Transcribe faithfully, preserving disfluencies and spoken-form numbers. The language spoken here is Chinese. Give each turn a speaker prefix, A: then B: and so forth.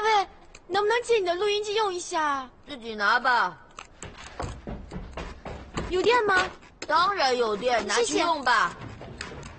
A: 卫，能不能借你的录音机用一下？
B: 自己拿吧。
A: 有电吗？
B: 当然有电，拿去用吧。